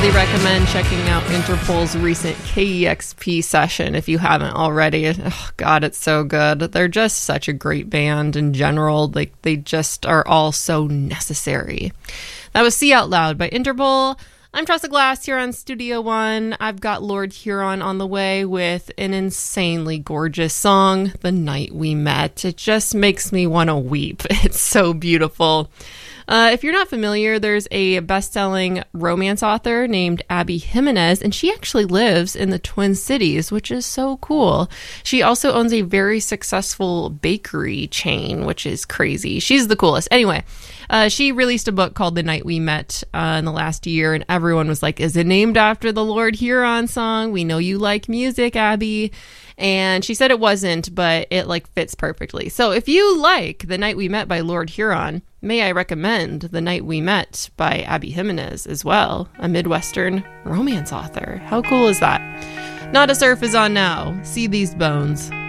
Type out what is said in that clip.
highly recommend checking out Interpol's recent KEXP session if you haven't already. Oh, God, it's so good. They're just such a great band in general. Like, they just are all so necessary. That was See Out Loud by Interpol. I'm Tressa Glass here on Studio One. I've got Lord Huron on the way with an insanely gorgeous song, The Night We Met. It just makes me want to weep. It's so beautiful. If you're not familiar, there's a best-selling romance author named Abby Jimenez, and she actually lives in the Twin Cities, which is so cool. She also owns a very successful bakery chain, which is crazy. She's the coolest. Anyway, she released a book called The Night We Met in the last year, and everyone was like, is it named after the Lord Huron song? We know you like music, Abby. And she said it wasn't, but it fits perfectly. So if you like The Night We Met by Lord Huron, may I recommend The Night We Met by Abby Jimenez as well, a Midwestern romance author. How cool is that? Not a Surf is on now. See These Bones.